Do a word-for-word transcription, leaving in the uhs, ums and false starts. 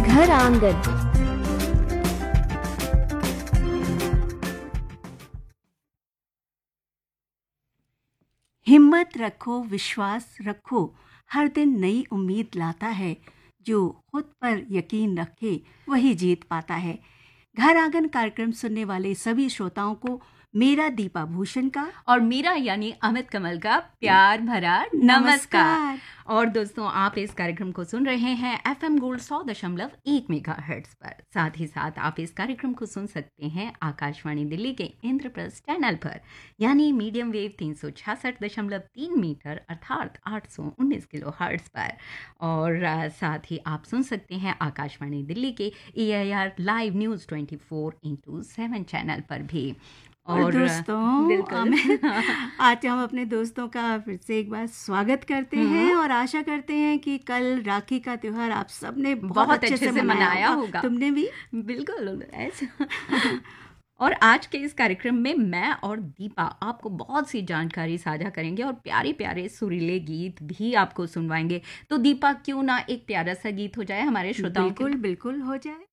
घर आंगन। हिम्मत रखो, विश्वास रखो, हर दिन नई उम्मीद लाता है। जो खुद पर यकीन रखे वही जीत पाता है। घर आंगन कार्यक्रम सुनने वाले सभी श्रोताओं को मेरा दीपा भूषण का और मेरा यानी अमित कमल का प्यार भरा नमस्कार। और दोस्तों, आप इस कार्यक्रम को सुन रहे हैं एफएम गोल्ड सौ दशमलव एक मेगाहर्ट्ज पर। साथ ही साथ आप इस कार्यक्रम को सुन सकते हैं आकाशवाणी दिल्ली के इंद्रप्रस्थ चैनल पर, यानी मीडियम वेव तीन सौ छियासठ दशमलव तीन मीटर अर्थात आठ सौ उन्नीस किलो हर्ट्ज पर। और आ, साथ ही आप सुन सकते हैं आकाशवाणी दिल्ली के ए I R live news twenty four into seven channel पर भी। और, और दोस्तों, आज हम अपने दोस्तों का फिर से एक बार स्वागत करते हैं और आशा करते हैं कि कल राखी का त्योहार आप सबने बहुत, बहुत अच्छे, अच्छे से मनाया होगा। तुमने भी? बिल्कुल ऐसा। और आज के इस कार्यक्रम में मैं और दीपा आपको बहुत सी जानकारी साझा करेंगे और प्यारे प्यारे सुरीले गीत भी आपको सुनवाएंगे। तो दीपा, क्यों ना एक प्यारा सा गीत हो जाए हमारे श्रोताओं के? बिल्कुल बिल्कुल हो जाए।